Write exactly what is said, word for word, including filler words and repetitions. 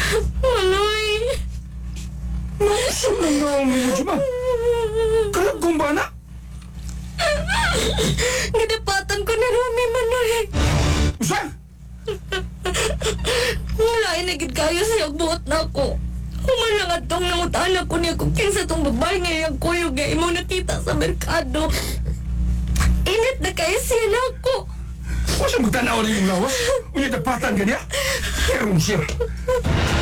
Manoy! Mausap ng naong mo, Juma. Kalagong ba na? Gidapatan ko ni Romy, Manoy. Usan? Wala inagid kayo sa buot na ako. Human lang atong nangutaan ako niya kung kinsa tong babae ngayang kuyog nga imo nakita sa merkado. Init na kayo siya na ako. Huwag siya magtanaw na yung lawas. Unya dapatan ka niya. Pero siya.